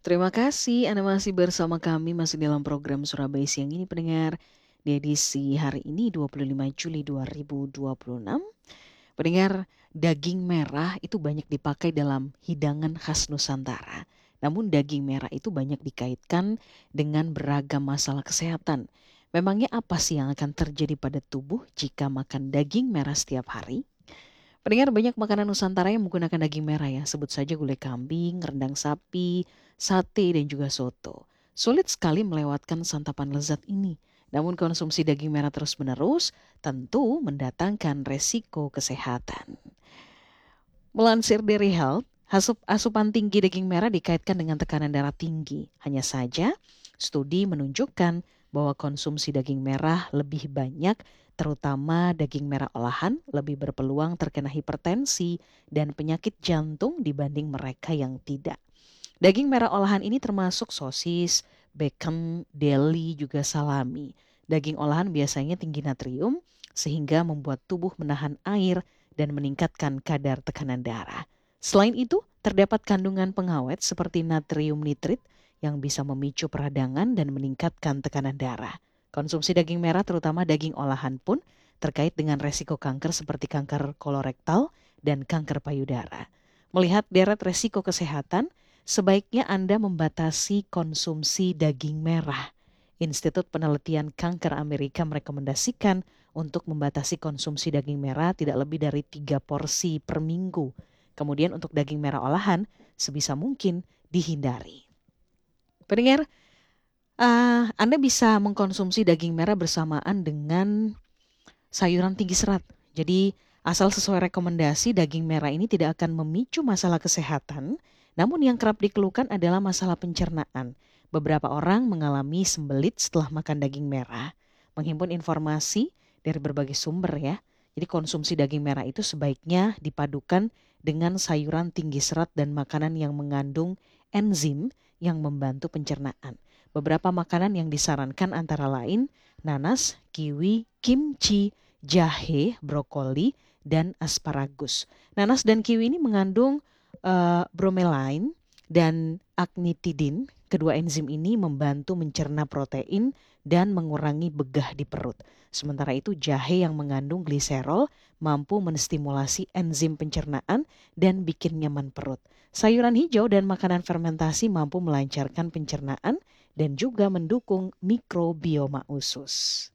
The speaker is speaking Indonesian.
Terima kasih Anda masih bersama kami masih dalam program Surabaya Siang ini pendengar. Di edisi hari ini 25 Juli 2026. Pendengar, daging merah itu banyak dipakai dalam hidangan khas Nusantara. Namun daging merah itu banyak dikaitkan dengan beragam masalah kesehatan. Memangnya apa sih yang akan terjadi pada tubuh jika makan daging merah setiap hari? Pendengar, banyak makanan Nusantara yang menggunakan daging merah ya. Sebut saja gulai kambing, rendang sapi, sate, dan juga soto. Sulit sekali melewatkan santapan lezat ini. Namun konsumsi daging merah terus-menerus tentu mendatangkan resiko kesehatan. Melansir dari Health, asupan tinggi daging merah dikaitkan dengan tekanan darah tinggi. Hanya saja, studi menunjukkan bahwa konsumsi daging merah lebih banyak, terutama daging merah olahan, lebih berpeluang terkena hipertensi dan penyakit jantung dibanding mereka yang tidak. Daging merah olahan ini termasuk sosis, bacon, deli, juga salami. Daging olahan biasanya tinggi natrium sehingga membuat tubuh menahan air dan meningkatkan kadar tekanan darah. Selain itu, terdapat kandungan pengawet seperti natrium nitrit yang bisa memicu peradangan dan meningkatkan tekanan darah. Konsumsi daging merah terutama daging olahan pun terkait dengan resiko kanker seperti kanker kolorektal dan kanker payudara. Melihat deret resiko kesehatan, sebaiknya Anda membatasi konsumsi daging merah. Institut Penelitian Kanker Amerika merekomendasikan untuk membatasi konsumsi daging merah tidak lebih dari 3 porsi per minggu. Kemudian untuk daging merah olahan sebisa mungkin dihindari. Pendengar, Anda bisa mengkonsumsi daging merah bersamaan dengan sayuran tinggi serat. Jadi asal sesuai rekomendasi, daging merah ini tidak akan memicu masalah kesehatan, namun yang kerap dikeluhkan adalah masalah pencernaan. Beberapa orang mengalami sembelit setelah makan daging merah. Menghimpun informasi dari berbagai sumber ya. Jadi konsumsi daging merah itu sebaiknya dipadukan dengan sayuran tinggi serat dan makanan yang mengandung enzim yang membantu pencernaan. Beberapa makanan yang disarankan antara lain nanas, kiwi, kimchi, jahe, brokoli, dan asparagus. Nanas dan kiwi ini mengandung bromelain dan acnitidin. Kedua enzim ini membantu mencerna protein dan mengurangi begah di perut. Sementara itu jahe yang mengandung gliserol mampu menstimulasi enzim pencernaan dan bikin nyaman perut. Sayuran hijau dan makanan fermentasi mampu melancarkan pencernaan dan juga mendukung mikrobioma usus.